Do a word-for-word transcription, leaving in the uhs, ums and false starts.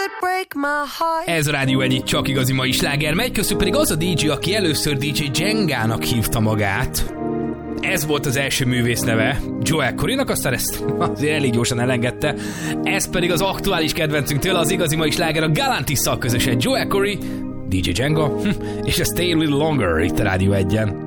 Ez a Rádió Egy csak igazi mai sláger, megy közül pedig az a dé dzsé, aki először dé dzsé Jengának hívta magát. Ez volt az első művész neve, Joel Corrynak, aztán ezt azért elég gyorsan elengedte. Ez pedig az aktuális kedvencünk tőle, az igazi mai sláger a Galantisszal közösen, Joel Corry, dé dzsé Jenga, és a Stay a Little Longer itt a Rádió Egyen.